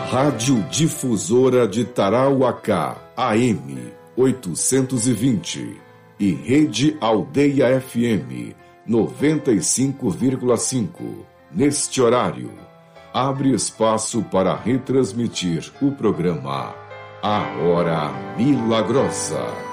Rádio Difusora de Tarauacá, AM 820 e Rede Aldeia FM 95,5. Neste horário, abre espaço para retransmitir o programa A Hora Milagrosa.